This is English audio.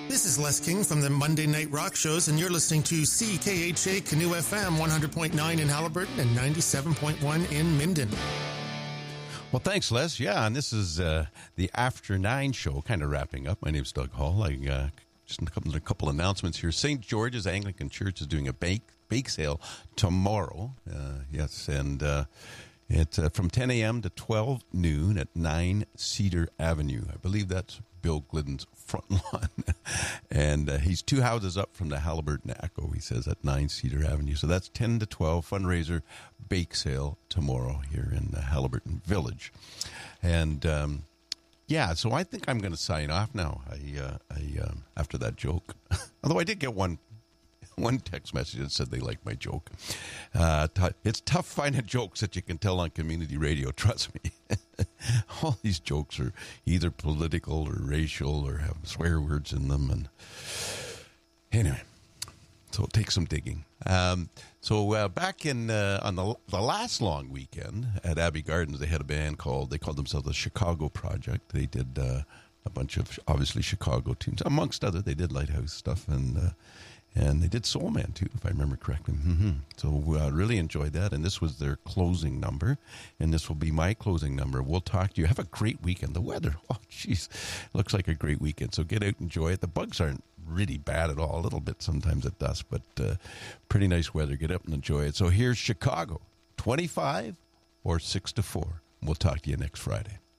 This is Les King from the Monday Night Rock Shows, and you're listening to CKHA Canoe FM 100.9 in Haliburton and 97.1 in Minden. Well, thanks, Les. Yeah, and this is the After 9 show, kind of wrapping up. My name's Doug Hall. Just a couple announcements here. St. George's Anglican Church is doing a bake sale tomorrow. Yes, and it's from 10 a.m. to 12 noon at 9 Cedar Avenue. I believe that's Bill Glidden's front lawn. And he's 2 houses up from the Haliburton Echo, he says, at 9 Cedar Avenue. So that's 10 to 12 fundraiser bake sale tomorrow here in Haliburton Village. And yeah, so I think I'm going to sign off now. After that joke, although I did get one text message that said they liked my joke. It's tough finding jokes that you can tell on community radio. Trust me. All these jokes are either political or racial or have swear words in them. And anyway, so it takes some digging. So back in on the last long weekend at Abbey Gardens, they had a band they called themselves the Chicago Project. They did a bunch of obviously Chicago tunes, amongst other. They did Lighthouse stuff and they did Soul Man too, if I remember correctly. So really enjoyed that, and this was their closing number, and this will be my closing number. We'll talk to you. Have a great weekend. The weather, oh jeez, looks like a great weekend. So get out and enjoy it. The bugs aren't really bad at all. A little bit sometimes at dusk, but pretty nice weather. Get up and enjoy it. So here's Chicago, 25 or 6 to 4. We'll talk to you next Friday.